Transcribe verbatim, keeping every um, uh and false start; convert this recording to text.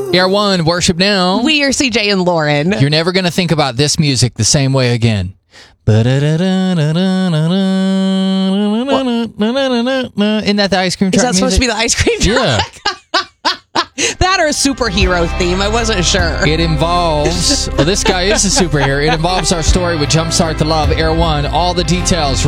Air One, worship now. We are C J and Lauren. You're never going to think about this music the same way again. Isn't that the ice cream truck Is that supposed music? to be the ice cream truck? Yeah. That or a superhero theme. I wasn't sure. It involves, well, this guy is a superhero. It involves our story with Jumpstart the Love, Air One. All the details